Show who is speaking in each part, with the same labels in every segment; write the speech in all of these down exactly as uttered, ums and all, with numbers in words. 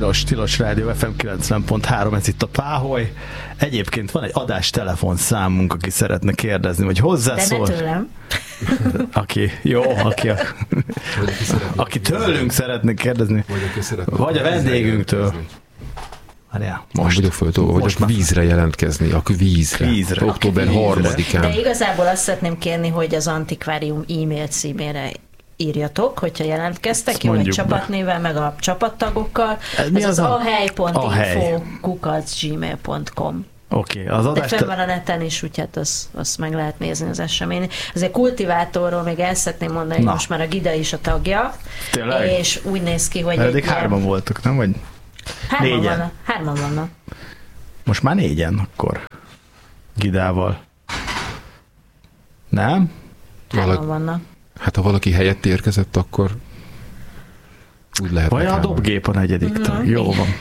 Speaker 1: Tilos, Tilos Rádió ef em kilencven pont három, ez itt a Páholy. Egyébként van egy adás telefonszámunk, aki szeretne kérdezni, vagy hozzászól.
Speaker 2: De ne tőlem.
Speaker 1: Aki, jó, aki, a, aki tőlünk szeretne kérdezni, vagy a vendégünktől. Várjál, most.
Speaker 3: Vagyok föl, vagy a vízre jelentkezni, a vízre.
Speaker 1: Vízre.
Speaker 3: október harmadikán.
Speaker 2: De igazából azt szeretném kérni, hogy az Antikvárium e-mail címére írjatok, hogyha jelentkeztek, jó, egy csapatnével, meg a csapattagokkal. Ez, Ez az, az ahely pont info kukac gmail pont com.
Speaker 1: Oké, okay, az adás...
Speaker 2: De fenn van a neten is, úgyhogy azt, azt meg lehet nézni az esemény. Azért kultivátorról még el szeretném mondani, hogy most már a Gida is a tagja. Tényleg? És úgy néz ki, hogy...
Speaker 1: Eddig hárman ilyen... voltak, nem? Vagy
Speaker 2: hárman
Speaker 1: négyen?
Speaker 2: Vannak. Hárman vannak.
Speaker 1: Most már négyen akkor. Gidával. Nem?
Speaker 2: Hárman Valak... vannak.
Speaker 3: Hát ha valaki helyett érkezett, akkor úgy lehet.
Speaker 1: Vagy a dobgép a negyedik tag. Mm-hmm. Jó van.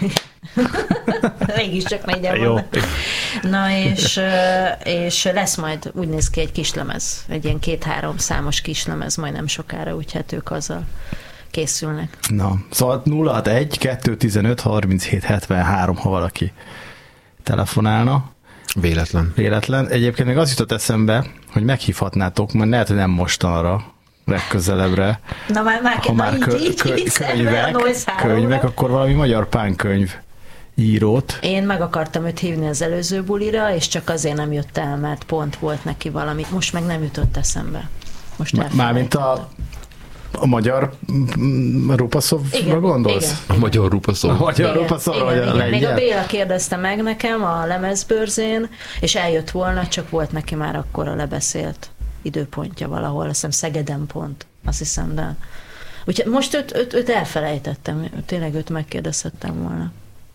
Speaker 2: Mégis csak négyen van. Na és, és lesz majd, úgy néz ki, egy kislemez. Egy ilyen két-három számos kislemez majd nem sokára, úgyhogy ők azzal készülnek. Na,
Speaker 1: szóval nulla hatvanegy kettőszáztizenöt harminchét hetvenhárom, ha valaki telefonálna.
Speaker 3: Véletlen.
Speaker 1: Véletlen. Egyébként még az jutott eszembe, hogy meghívhatnátok, mert lehet, hogy nem mostanra, legközelebbre.
Speaker 2: Na már, már,
Speaker 1: ha már kö,
Speaker 2: így,
Speaker 1: kö,
Speaker 2: így
Speaker 1: könyvek, könyvek, akkor valami magyar pánkönyv írót.
Speaker 2: Én meg akartam őt hívni az előző bulira, és csak azért nem jött el, mert pont volt neki valami. Most meg nem jutott eszembe. Most
Speaker 1: Mármint a A magyar Rupaszovra gondolsz?
Speaker 2: Igen.
Speaker 3: A magyar Rupaszov.
Speaker 1: A magyar Rupaszov, vagy a
Speaker 2: Még a Béla kérdezte meg nekem a lemezbőrzén, és eljött volna, csak volt neki már akkor a lebeszélt időpontja valahol, azt hiszem Szegeden pont, azt hiszem, de... Úgyhogy most őt, őt, őt elfelejtettem, tényleg őt megkérdezhettem volna.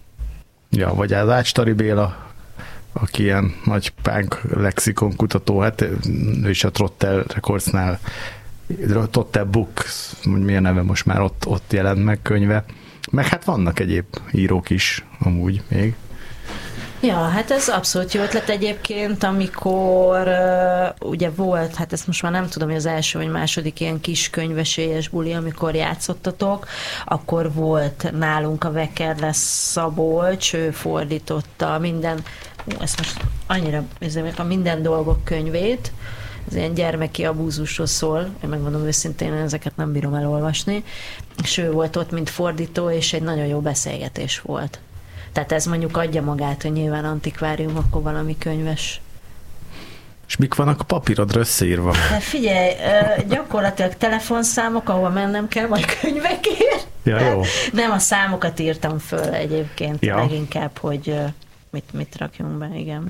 Speaker 1: Ja, vagy az Ácstari Béla, aki ilyen nagy punk lexikon kutató, hát ő is a Trottel Recordsnál Trottel Books, hogy milyen neve most már ott, ott jelent meg könyve. Meg hát vannak egyéb írók is amúgy még.
Speaker 2: Ja, hát ez abszolút jó ötlet egyébként, amikor uh, ugye volt, hát ezt most már nem tudom, hogy az első vagy második ilyen kis könyvesélyes buli, amikor játszottatok, akkor volt nálunk a Vekerle Szabolcs, ő fordította minden, ú, ezt most annyira, a minden dolgok könyvét, ez ilyen gyermeki abúzusról szól, én megmondom őszintén, én ezeket nem bírom elolvasni, és ő volt ott, mint fordító, és egy nagyon jó beszélgetés volt. Tehát ez mondjuk adja magát, hogy nyilván antikvárium, akkor valami könyves.
Speaker 1: És mik vannak a papírodra összeírva?
Speaker 2: Hát figyelj, gyakorlatilag telefonszámok, ahol mennem kell, majd könyvekért.
Speaker 1: Ja, jó.
Speaker 2: Nem, a számokat írtam föl egyébként,
Speaker 1: ja.
Speaker 2: Leginkább, hogy mit, mit rakjunk be, igen.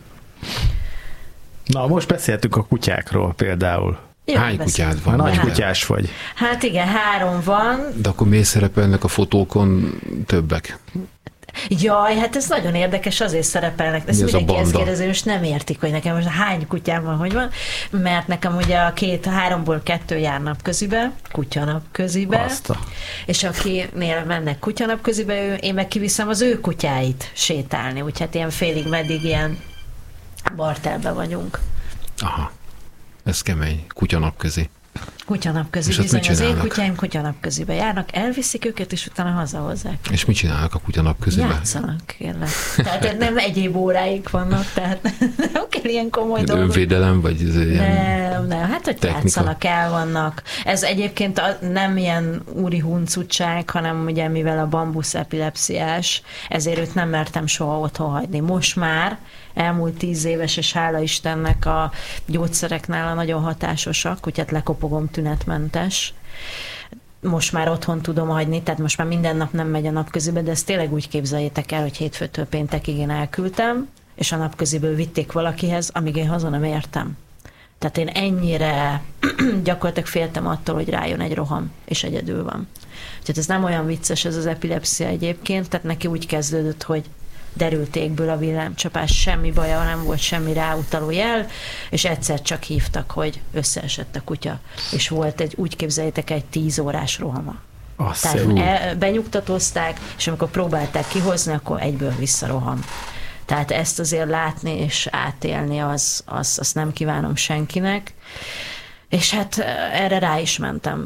Speaker 1: Na, most beszéltünk a kutyákról például.
Speaker 2: Jó,
Speaker 3: hány kutyád van?
Speaker 1: Nagy kutyás vagy.
Speaker 2: Hát igen, három van.
Speaker 3: De akkor miért szerepelnek a fotókon többek?
Speaker 2: Jaj, hát ez nagyon érdekes, azért szerepelnek. Ezt mindenki ezt kérdezi, most nem értik, hogy nekem most hány kutyám van, hogy van, mert nekem ugye a két, háromból kettő jár napközibe, kutyanapközibe,
Speaker 1: Baszta.
Speaker 2: És akinél mennek kutyanapközibe, ő, én meg kiviszem az ő kutyáit sétálni, úgyhogy hát ilyen félig meddig ilyen bartelben vagyunk.
Speaker 3: Aha, ez kemény, kutyanapközi.
Speaker 2: Kutyanapközi, bizony, az én kutyáim kutyanapközibe járnak, elviszik őket, és utána hazahozzák.
Speaker 3: És mit csinálnak a kutyanapközibe?
Speaker 2: Játszanak, kérlek. Tehát nem egyéb óráik vannak, tehát nem kell ilyen komoly dolgok.
Speaker 3: Önvédelem, vagy ez ilyen
Speaker 2: Nem, nem, hát hogy
Speaker 3: technika.
Speaker 2: Játszanak, el vannak. Ez egyébként nem ilyen úri huncutság, hanem ugye mivel a bambusz epilepsziás, ezért őt nem mertem soha otthon hagyni. Most már elmúlt tíz éves, és hála Istennek a gyógyszerek nála nagyon hatásosak, úgyhogy lekopogom tünetmentes. Most már otthon tudom hagyni, tehát most már minden nap nem megy a napközibe, de ezt tényleg úgy képzeljétek el, hogy hétfőtől péntekig én elküldtem, és a napköziből vitték valakihez, amíg én haza nem értem. Tehát én ennyire gyakorlatilag féltem attól, hogy rájön egy roham, és egyedül van. Tehát ez nem olyan vicces ez az epilepszia egyébként, tehát neki úgy kezdődött, hogy derült égből a villámcsapás, semmi baja, nem volt semmi ráutaló jel, és egyszer csak hívtak, hogy összeesett a kutya. És volt egy, úgy képzeljétek, egy tíz órás rohama.
Speaker 1: Azt
Speaker 2: Tehát el, benyugtatozták, és amikor próbálták kihozni, akkor egyből visszaroham. Tehát ezt azért látni és átélni, az, az, azt nem kívánom senkinek. És hát erre rá is mentem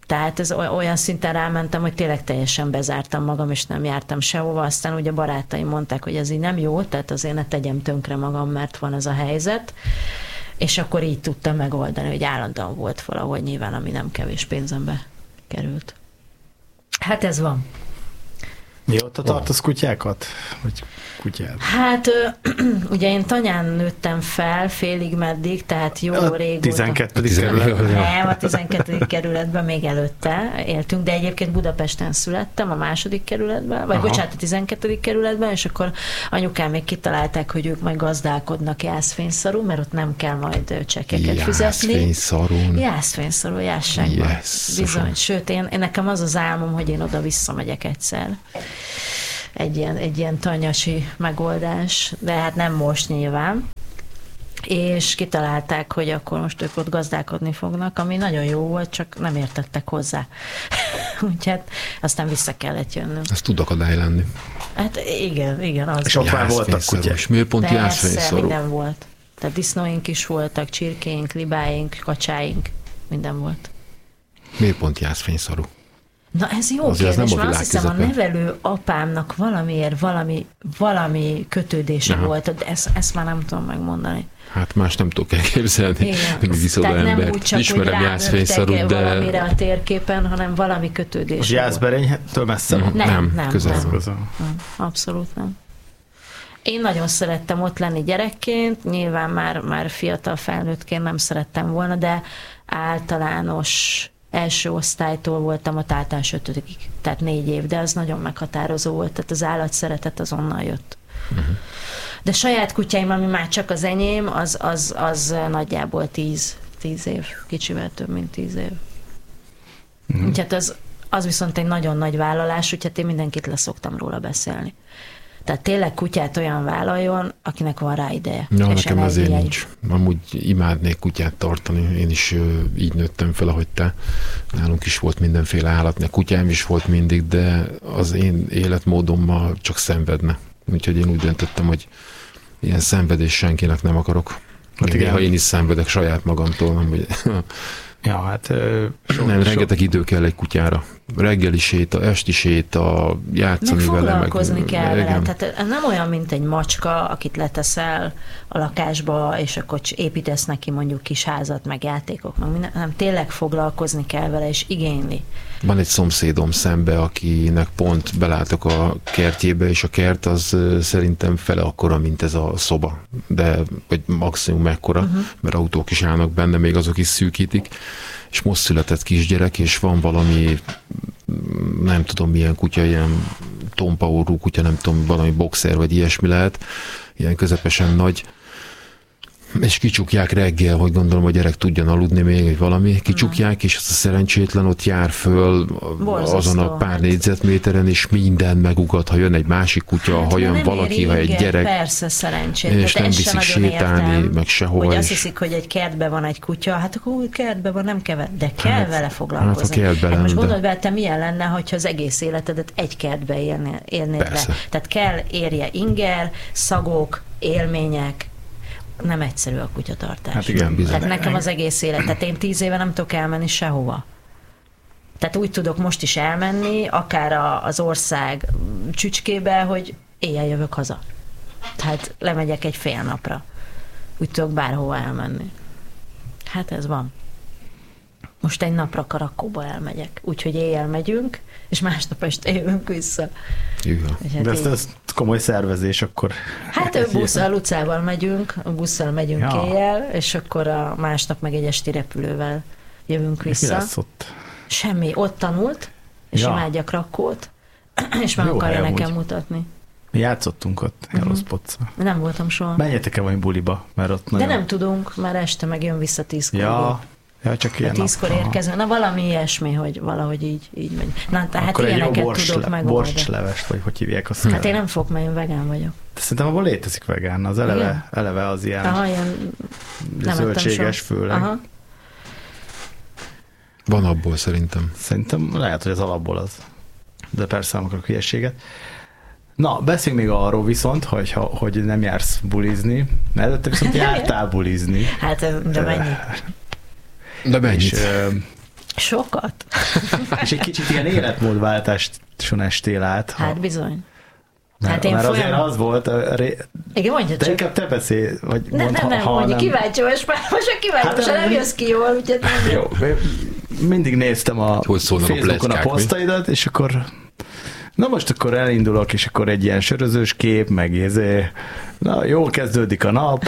Speaker 2: Tehát ez olyan szinten rámentem, hogy tényleg teljesen bezártam magam, és nem jártam sehova. Aztán ugye barátaim mondták, hogy ez így nem jó, tehát azért ne tegyem tönkre magam, mert van ez a helyzet. És akkor így tudtam megoldani, hogy állandóan volt valahogy nyilván, ami nem kevés pénzembe került. Hát ez van.
Speaker 1: Mióta tartasz kutyákat? Vagy kutyát?
Speaker 2: Hát ugye én Tanyán nőttem fel félig meddig, tehát jó
Speaker 1: A
Speaker 2: régóta.
Speaker 1: tizenkettedik kerületben.
Speaker 2: Nem, a tizenkettedik kerületben még előtte éltünk, de egyébként Budapesten születtem, a második kerületben, vagy Aha. bocsánat, a tizenkettedik kerületben, és akkor anyukám még kitalálták, hogy ők majd gazdálkodnak Jászfényszarú, mert ott nem kell majd csekkeket fizetni.
Speaker 3: Jászfényszarún.
Speaker 2: Jászfényszarú, Jászságban.
Speaker 3: Yes,
Speaker 2: Bizony, sőt, én, én nekem az az álmom, hogy én oda visszamegyek egyszer. Egy ilyen, egy ilyen tanyasi megoldás, de hát nem most nyilván. És kitalálták, hogy akkor most ők ott gazdálkodni fognak, ami nagyon jó volt, csak nem értettek hozzá. Úgyhogy aztán vissza kellett jönnünk.
Speaker 3: Ez tud akadály lenni.
Speaker 2: Hát igen, igen. Az
Speaker 1: és ott már voltak kutyák.
Speaker 3: És miért pont
Speaker 2: Persze,
Speaker 3: Jászfényszarú?
Speaker 2: minden volt. Tehát disznóink is voltak, csirkéink, libáink, kacsáink, minden volt.
Speaker 3: Miért pont Jászfényszarú?
Speaker 2: Na ez jó
Speaker 3: Azért
Speaker 2: kérdés,
Speaker 3: nem a
Speaker 2: mert azt hiszem a
Speaker 3: világ
Speaker 2: nevelő apámnak valamiért valami, valami kötődése
Speaker 3: Aha.
Speaker 2: volt, de ezt, ezt már nem tudom megmondani.
Speaker 3: Hát más nem tudok elképzelni.
Speaker 2: Igen.
Speaker 3: Viszont
Speaker 2: Tehát nem
Speaker 3: embert.
Speaker 2: úgy csak,
Speaker 3: Ismerem
Speaker 2: hogy
Speaker 3: Jászfényszarút, de...
Speaker 2: valamire a térképen, hanem valami kötődés.
Speaker 1: Most Jászberénytől messze van?
Speaker 2: Nem, nem, nem,
Speaker 3: közel.
Speaker 2: nem,
Speaker 1: Közel.
Speaker 2: nem. Abszolút nem. Én nagyon szerettem ott lenni gyerekként, nyilván már, már fiatal felnőttként nem szerettem volna, de általános első osztálytól voltam a általános ötödikig, tehát négy év, de az nagyon meghatározó volt, tehát az állatszeretet azonnal jött. Uh-huh. De saját kutyáim, ami már csak az enyém, az, az, az nagyjából tíz, tíz év, kicsivel több, mint tíz év. Uh-huh. Úgyhogy az, az viszont egy nagyon nagy vállalás, úgyhogy én mindenkit leszoktam róla beszélni. Tehát tényleg kutyát olyan vállaljon, akinek van rá ideje.
Speaker 3: Ja,
Speaker 2: és
Speaker 3: nekem ezért nincs. Amúgy imádnék kutyát tartani. Én is uh, így nőttem fel, ahogy te. Nálunk is volt mindenféle állat, a kutyám is volt mindig, de az én életmódommal csak szenvedne. Úgyhogy én úgy döntöttem, hogy ilyen szenvedés senkinek nem akarok. Hát igen, ha én is szenvedek saját magamtól, nem, hogy...
Speaker 1: Ja, hát... So,
Speaker 3: nem,
Speaker 1: so.
Speaker 3: rengeteg idő kell egy kutyára. Reggeli séta, esti séta, játszani
Speaker 2: meg
Speaker 3: vele.
Speaker 2: Foglalkozni
Speaker 3: meg,
Speaker 2: kell
Speaker 3: igen.
Speaker 2: vele. Tehát nem olyan, mint egy macska, akit leteszel a lakásba, és akkor építesz neki mondjuk kis házat, meg játékok, meg minden, hanem tényleg foglalkozni kell vele, és igényli.
Speaker 3: Van egy szomszédom szembe, akinek pont belátok a kertjébe, és a kert az szerintem fele akkora, mint ez a szoba. De vagy maximum ekkora, uh-huh. mert autók is állnak benne, még azok is szűkítik. És most született kisgyerek, és van valami, nem tudom milyen kutya, ilyen tompa orrú kutya, nem tudom, valami boxer, vagy ilyesmi lehet, ilyen közepesen nagy, és kicsukják reggel, hogy gondolom, a gyerek tudjon aludni még, vagy valami, kicsukják, és az a szerencsétlen ott jár föl borzasztó, azon a pár hát. négyzetméteren, és minden megugat, ha jön egy másik kutya, hát, ha jön valaki, ha egy gyerek.
Speaker 2: Persze, szerencsét.
Speaker 3: És nem viszik sétálni, értem, meg sehova
Speaker 2: hogy
Speaker 3: is.
Speaker 2: Azt hiszik, hogy egy kertben van egy kutya, hát akkor úgy kertben van, nem kell, de kell hát, vele foglalkozni.
Speaker 3: Hát, hát
Speaker 2: most gondold be, te milyen lenne, hogyha az egész életedet egy kertbe élnél, élnéd be. Tehát kell érje inger, szagok, élmények, nem egyszerű a kutyatartás.
Speaker 1: Hát igen, bizony.
Speaker 2: Tehát nekem az egész élet, tehát én tíz éve nem tudok elmenni sehova. Tehát úgy tudok most is elmenni, akár a, az ország csücskébe, hogy éjjel jövök haza. Tehát lemegyek egy fél napra. Úgy tudok bárhova elmenni. Hát ez van. Most egy napra Karakóba elmegyek. Úgyhogy éjjel megyünk, és másnap este jövünk vissza.
Speaker 3: Hát
Speaker 1: de ezt, ezt komoly szervezés akkor...
Speaker 2: Hát busszal, Lucával megyünk, busszal megyünk ja. éjjel, és akkor a másnap meg egy esti repülővel jövünk vissza.
Speaker 1: És mi lesz ott?
Speaker 2: Semmi. Ott tanult, és ja. imádja Krakót, és meg akarja nekem úgy. mutatni.
Speaker 1: Mi játszottunk ott, uh-huh. Jaroszpocca.
Speaker 2: Nem voltam soha.
Speaker 1: Menjetek-e valami buliba, mert ott nagyon...
Speaker 2: De nem tudunk, már este meg jön vissza tízkor.
Speaker 1: Ja, ja, csak ilyen
Speaker 2: tízkor érkezünk. Na valami ilyesmi, hogy valahogy így, így megy. Na, tehát
Speaker 1: akkor
Speaker 2: ilyeneket
Speaker 1: bors,
Speaker 2: tudok
Speaker 1: le,
Speaker 2: megoldani.
Speaker 1: Borslevest, vagy hogy hívják azt?
Speaker 2: Hát én nem fogok, mert én vegán vagyok.
Speaker 1: De szerintem abban létezik vegán, az eleve, eleve az ilyen,
Speaker 2: Aha, ilyen
Speaker 1: zöldséges főleg. Aha.
Speaker 3: Van abból szerintem.
Speaker 1: Szerintem lehet, hogy az alapból az. De persze nem akarok hülyeséget. Na, beszéljünk még arról viszont, hogy, ha, hogy nem jársz bulizni, mert előtte viszont jártál bulizni.
Speaker 2: Hát, de mennyi?
Speaker 3: De mennyit?
Speaker 1: És,
Speaker 2: Sokat.
Speaker 1: És egy kicsit ilyen életmódváltáson estél át. Ha...
Speaker 2: Hát bizony.
Speaker 1: Mert, hát én mert folyam... azért az volt... A ré...
Speaker 2: Igen, mondja
Speaker 1: de
Speaker 2: csak.
Speaker 1: inkább te beszélj, vagy
Speaker 2: nem,
Speaker 1: mondd,
Speaker 2: nem, nem,
Speaker 1: ha,
Speaker 2: mondja,
Speaker 1: nem...
Speaker 2: kíváncsi, most már most a kíváncsi, hát, most nem jössz ki jól, úgyhogy nem.
Speaker 1: Jó, mindig néztem a Facebookon a, a posztaidat, és akkor na most akkor elindulok, és akkor egy ilyen sörözős kép, meg ezé, na jól kezdődik a nap.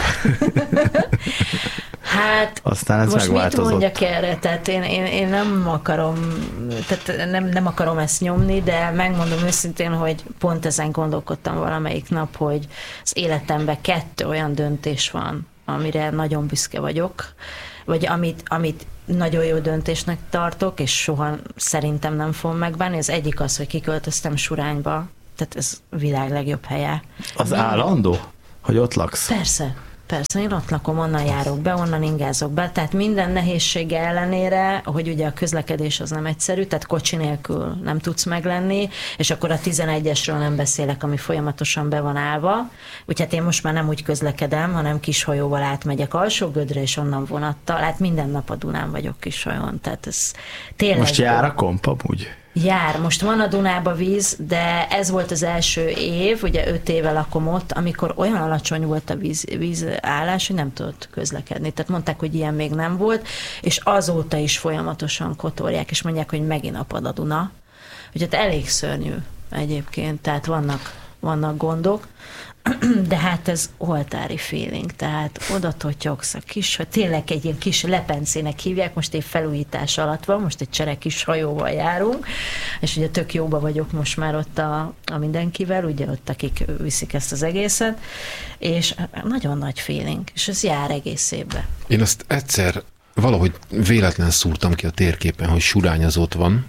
Speaker 2: Hát
Speaker 1: aztán ez
Speaker 2: most
Speaker 1: megváltozott.
Speaker 2: Mit mondjak erre? Tehát én, én, én nem akarom, tehát nem, nem akarom ezt nyomni, de megmondom őszintén, hogy pont ezen gondolkodtam valamelyik nap, hogy az életemben kettő olyan döntés van, amire nagyon büszke vagyok, vagy amit, amit nagyon jó döntésnek tartok, és soha szerintem nem fogom megbánni. Az egyik az, hogy kiköltöztem Surányba, tehát ez a világ legjobb helye.
Speaker 1: Az Mind... állandó? Hogy ott laksz?
Speaker 2: Persze. Persze, én ott lakom, onnan járok be, onnan ingázok be, tehát minden nehézsége ellenére, hogy ugye a közlekedés az nem egyszerű, tehát kocsi nélkül nem tudsz meglenni, és akkor a tizenegyesről nem beszélek, ami folyamatosan be van állva, úgyhogy én most már nem úgy közlekedem, hanem kishajóval átmegyek Alsógödre, és onnan vonattal, hát minden nap a Dunán vagyok kishajón, tehát ez tényleg...
Speaker 1: Most jár a komp amúgy?
Speaker 2: Jár. Most van a Dunába víz, de ez volt az első év, ugye öt éve lakom ott, amikor olyan alacsony volt a víz, vízállás, hogy nem tudott közlekedni. Tehát mondták, hogy ilyen még nem volt, és azóta is folyamatosan kotorják, és mondják, hogy megint apad a Duna. Úgyhogy elég szörnyű egyébként, tehát vannak, vannak gondok. De hát ez oltári feeling, tehát oda totyogsz a kis, hogy tényleg egy ilyen kis lepencének hívják, most egy felújítás alatt van, most egy csere kis hajóval járunk, és ugye tök jóba vagyok most már ott a, a mindenkivel, ugye ott akik viszik ezt az egészet, és nagyon nagy feeling, és ez jár egész évben.
Speaker 3: Én azt egyszer valahogy véletlen szúrtam ki a térképen, hogy Surány az ott van,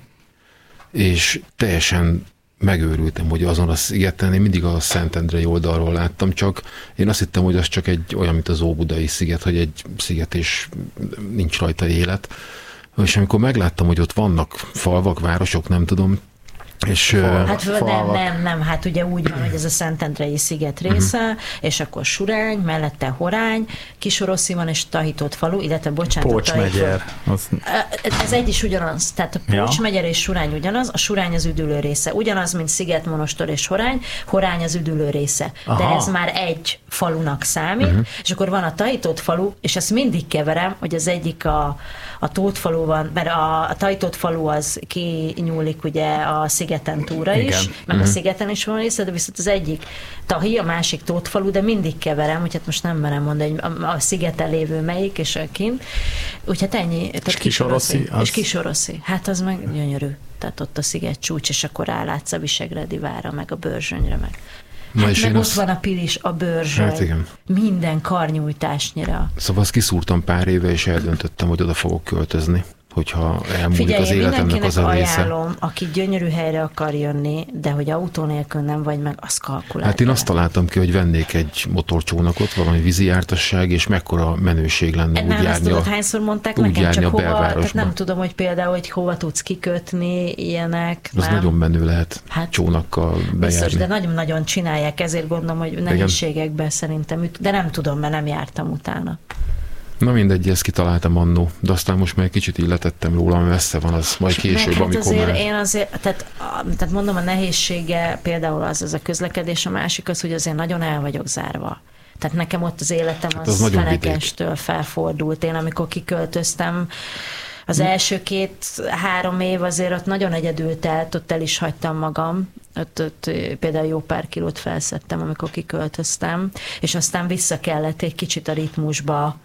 Speaker 3: és teljesen megőrültem, hogy azon a szigeten, én mindig a Szentendrei oldalról láttam, csak én azt hittem, hogy az csak egy olyan, mint az Óbudai sziget, hogy egy sziget és nincs rajta élet. És amikor megláttam, hogy ott vannak falvak, városok, nem tudom, és,
Speaker 2: hát nem, nem, nem, hát ugye úgy van, hogy ez a Szentendrei sziget része, uh-huh. és akkor Surány, mellette Horány, Kisoroszi van, és Tahitott falu, illetve bocsánat.
Speaker 1: Pócsmegyer. Az...
Speaker 2: Ez egy is ugyanaz, tehát a Pócsmegyer ja. és Surány ugyanaz, a Surány az üdülő része. Ugyanaz, mint Szigetmonostor és Horány, Horány az üdülő része. Aha. De ez már egy falunak számít, uh-huh. és akkor van a Tahitott falu, és ezt mindig keverem, hogy az egyik a, a Tótfalu van, mert a, a Tahitott falu az kinyúlik ugye a szigeten túra is, igen. meg uh-huh. a szigeten is van része, de viszont az egyik Tahi, a másik Tótfalu, de mindig keverem, úgyhogy most nem merem mondani, hogy a, a szigeten lévő melyik, és kint. Úgyhogy ennyi.
Speaker 1: És Kisoroszi?
Speaker 2: Az... És Kisoroszi. Hát az meg gyönyörű. Tehát ott a sziget csúcs, és akkor rálátsz a Visegrádi vára, meg a Börzsönyre, meg Hát meg ott azt... van a Pilis, a Börzsöny, hát igen. minden karnyújtásnyira.
Speaker 3: Szóval azt kiszúrtam pár éve, és eldöntöttem, hogy oda fogok költözni, hogyha elmúlik Figyelj, az életemnek az a része.
Speaker 2: Ajánlom, aki gyönyörű helyre akar jönni, de hogy autó nélkül nem vagy meg, az kalkulálja.
Speaker 3: Hát én azt találtam ki, hogy vennék egy motorcsónakot, valami vízi jártasság, és mekkora menőség lenne
Speaker 2: nem,
Speaker 3: úgy járni
Speaker 2: ezt tudod,
Speaker 3: a,
Speaker 2: hányszor mondták nekem, csak
Speaker 3: a
Speaker 2: hova,
Speaker 3: belvárosba.
Speaker 2: Tehát nem tudom, hogy például, hogy hova tudsz kikötni, ilyenek.
Speaker 3: Az
Speaker 2: nem.
Speaker 3: nagyon menő lehet hát, csónakkal bejárni.
Speaker 2: Biztos, de nagyon-nagyon csinálják, ezért gondolom, hogy nehézségekben szerintem, de nem tudom, mert nem jártam utána.
Speaker 3: Na mindegy, ezt kitaláltam annó, de aztán most már egy kicsit illetettem róla, ami messze van, az majd később,
Speaker 2: hát
Speaker 3: amikor
Speaker 2: azért
Speaker 3: már...
Speaker 2: Én azért, tehát, tehát mondom, a nehézsége például az, az a közlekedés, a másik az, hogy azért nagyon el vagyok zárva. Tehát nekem ott az életem hát az, az fenekestől felfordult. Én amikor kiköltöztem, az hm. első két-három év azért ott nagyon egyedül telt, ott el is hagytam magam. Ott, ott például jó pár kilót felszettem, amikor kiköltöztem, és aztán vissza kellett egy kicsit a ritmusba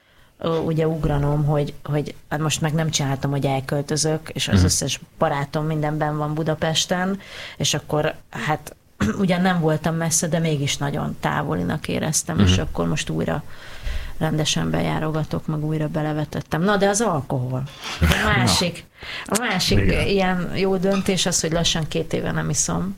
Speaker 2: ugye ugranom, hogy, hogy most meg nem csináltam, hogy elköltözök, és az uh-huh. összes barátom mindenben van Budapesten, és akkor hát ugyan nem voltam messze, de mégis nagyon távolinak éreztem, uh-huh. és akkor most újra rendesen bejárogatok, meg újra belevetettem. Na, de az alkohol. A másik, a másik ilyen jó döntés az, hogy lassan két éve nem iszom.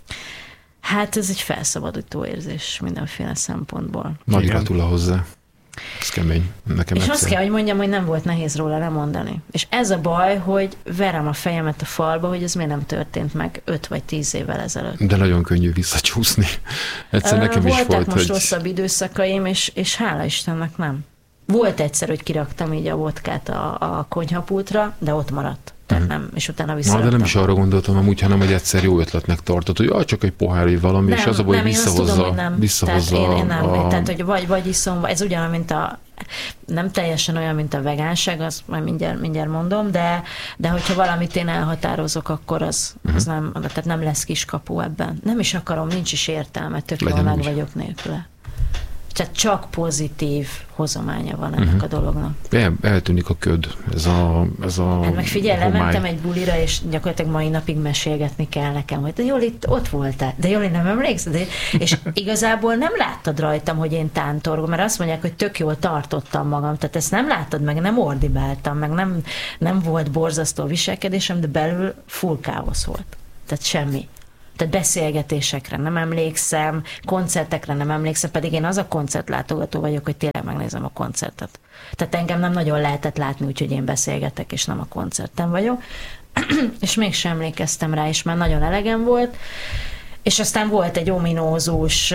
Speaker 2: Hát ez egy felszabadító érzés mindenféle szempontból.
Speaker 3: Nagy gratula hozzá. Ez kemény. Nekem
Speaker 2: és
Speaker 3: egyszer.
Speaker 2: azt kell, hogy mondjam, hogy nem volt nehéz róla lemondani. És ez a baj, hogy verem a fejemet a falba, hogy ez miért nem történt meg öt vagy tíz évvel ezelőtt.
Speaker 3: De nagyon könnyű visszacsúszni. Egyszer nekem
Speaker 2: Voltak
Speaker 3: is volt,
Speaker 2: most
Speaker 3: hogy...
Speaker 2: rosszabb időszakaim, és, és hála Istennek nem. Volt egyszer, hogy kiraktam így a vodkát a, a konyhapultra, de ott maradt. Tehát nem, és utána visszaraktam.
Speaker 3: Na, de nem is arra gondoltam amúgy, hanem hogy egyszer jó ötletnek tartott, hogy ah, csak egy pohár, vagy valami,
Speaker 2: nem,
Speaker 3: és az a baj, hogy visszahozza,
Speaker 2: tudom, hogy nem.
Speaker 3: visszahozza
Speaker 2: tehát én, én nem,
Speaker 3: a...
Speaker 2: tehát, hogy vagy, vagy iszom, ez ugyanaz, mint a nem teljesen olyan, mint a vegánság, azt majd mindjárt, mindjárt mondom, de, de hogyha valamit én elhatározok, akkor az, uh-huh. az nem, tehát nem lesz kiskapu ebben. Nem is akarom, nincs is értelme, tök jól meg vagyok nélküle. Tehát csak pozitív hozománya van ennek uh-huh. a dolognak.
Speaker 3: El, eltűnik a köd, ez a, ez a
Speaker 2: hát meg figyelj,
Speaker 3: homály.
Speaker 2: lementem egy bulira, és gyakorlatilag mai napig mesélgetni kell nekem, hogy de Joli, ott voltál, de Joli, nem emlékszel? De, és igazából nem láttad rajtam, hogy én tántorgom, mert azt mondják, hogy tök jól tartottam magam, tehát ezt nem láttad meg, nem ordibáltam, meg nem, nem volt borzasztó viselkedésem, de belül full káosz volt. Tehát semmi. Tehát beszélgetésekre nem emlékszem, koncertekre nem emlékszem, pedig én az a koncertlátogató vagyok, hogy tényleg megnézem a koncertet. Tehát engem nem nagyon lehetett látni, úgyhogy én beszélgetek, és nem a koncerten vagyok. És mégsem emlékeztem rá, és már nagyon elegem volt. És aztán volt egy ominózus,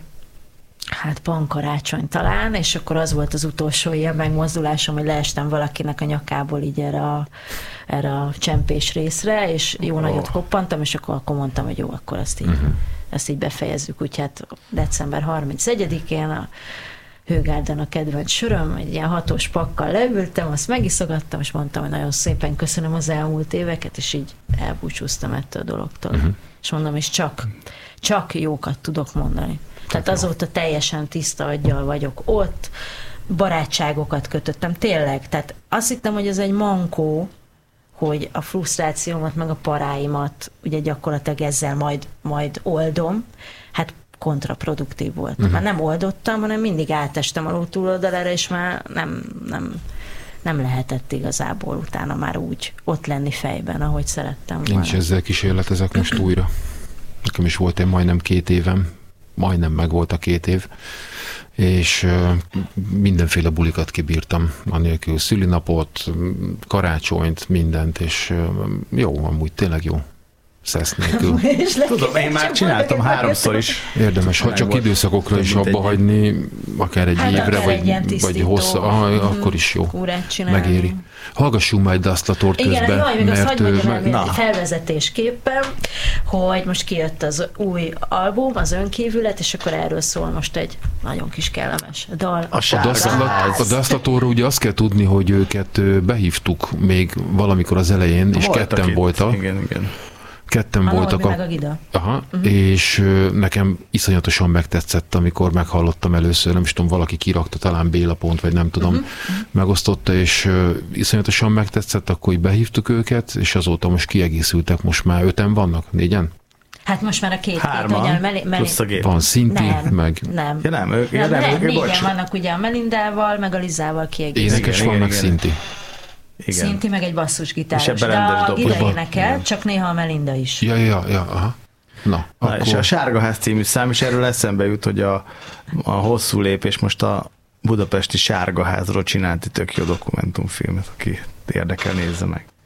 Speaker 2: hát pankarácsony talán, és akkor az volt az utolsó ilyen megmozdulásom, hogy leestem valakinek a nyakából így erre a, erre a csempés részre, és jó oh. nagyot koppantam, és akkor, akkor mondtam, hogy jó, akkor ezt így, uh-huh. ezt így befejezzük. Úgyhogy hát december harmincegyedikén a Hőgárden a kedvenc söröm, egy ilyen hatos pakkal leültem, azt megiszogattam, és mondtam, hogy nagyon szépen köszönöm az elmúlt éveket, és így elbúcsúztam ettől a dologtól. Uh-huh. És mondom, és csak, csak jókat tudok mondani. Tehát azóta teljesen tiszta aggyal vagyok ott, barátságokat kötöttem, tényleg. Tehát azt hittem, hogy ez egy mankó, hogy a frusztrációmat, meg a paráimat ugye gyakorlatilag ezzel majd, majd oldom. Hát kontraproduktív volt. Uh-huh. Már nem oldottam, hanem mindig átestem a ló túloldalára, és már nem, nem, nem lehetett igazából utána már úgy ott lenni fejben, ahogy szerettem volna.
Speaker 3: Nincs ezzel kísérletezek most újra. Nekem is volt egy majdnem két évem, majdnem meg volt a két év, és mindenféle bulikat kibírtam, anélkül szülinapot, karácsonyt, mindent, és jó, amúgy tényleg jó. Szesz nélkül.
Speaker 1: Tudom, én már csináltam háromszor is.
Speaker 3: Érdemes, ha csak időszakokra is abba hagyni, akár egy hát évre, vagy, vagy hossza, ah, akkor is jó. Megéri. Hallgassunk majd Dasztlatort közben.
Speaker 2: Igen, jaj, még
Speaker 3: mert
Speaker 2: azt hagyd mondjam el felvezetésképpen, hogy most kijött az új album, az Önkívület, és akkor erről szól most egy nagyon kis kellemes dal.
Speaker 3: A, a Daszlatorról ugye azt kell tudni, hogy őket behívtuk még valamikor az elején, és voltak ketten itt. voltak.
Speaker 1: Igen, igen.
Speaker 3: Ketten
Speaker 2: a
Speaker 3: voltak.
Speaker 2: A... a
Speaker 3: Aha, uh-huh. És nekem iszonyatosan megtetszett, amikor meghallottam először, nem is tudom, valaki kirakta, talán Béla Pont, vagy nem tudom, uh-huh. megosztotta, és iszonyatosan megtetszett, akkor így behívtuk őket, és azóta most kiegészültek, most már öten vannak, négyen?
Speaker 2: Hát most már a két
Speaker 1: Hárman,
Speaker 2: két, melé, melé...
Speaker 1: plusz a gép.
Speaker 3: Van Szinti,
Speaker 2: nem,
Speaker 3: meg...
Speaker 2: Nem,
Speaker 1: ja, nem, ők,
Speaker 2: nem,
Speaker 1: ja, nem,
Speaker 2: nem,
Speaker 1: ők,
Speaker 2: négyen vannak ugye a Melindával, meg a Lizával kiegészültek.
Speaker 3: Énekes van, meg Szinti.
Speaker 1: Igen.
Speaker 2: Szinti meg egy basszusgitáros, de a Gida énekel, csak néha a Melinda is.
Speaker 3: Ja, ja, ja, aha. Na,
Speaker 1: Na
Speaker 3: akkor...
Speaker 1: és a Sárgaház című szám, és erről eszembe jut, hogy a, a hosszú lépés most a budapesti Sárgaházról csinált egy tök jó dokumentumfilmet, aki érdekel, nézze meg.